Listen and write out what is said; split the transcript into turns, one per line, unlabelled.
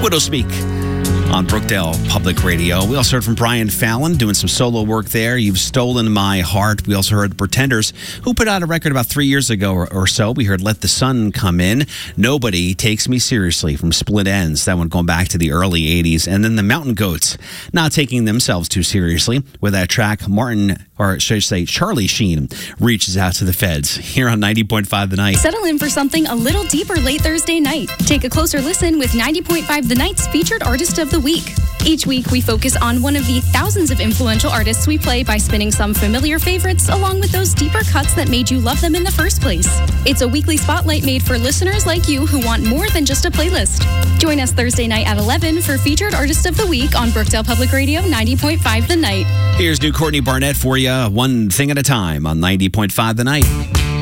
Widow Speak on Brookdale Public Radio. We also heard from Brian Fallon doing some solo work there. You've Stolen My Heart. We also heard the Pretenders, who put out a record about 3 years ago or so. We heard Let the Sun Come In. Nobody Takes Me Seriously from Split Enz. That one going back to the early 80s. And then the Mountain Goats, not taking themselves too seriously with that track. Martin, or should I say Charlie Sheen, reaches out to the feds here on 90.5 The Night.
Settle in for something a little deeper late Thursday night. Take a closer listen with 90.5 The Night's featured artist of the week. Each week, we focus on one of the thousands of influential artists we play by spinning some familiar favorites along with those deeper cuts that made you love them in the first place. It's a weekly spotlight made for listeners like you who want more than just a playlist. Join us Thursday night at 11 for Featured Artist of the Week on Brookdale Public Radio 90.5 The Night.
Here's new Courtney Barnett for you, One Thing at a Time on 90.5 The Night.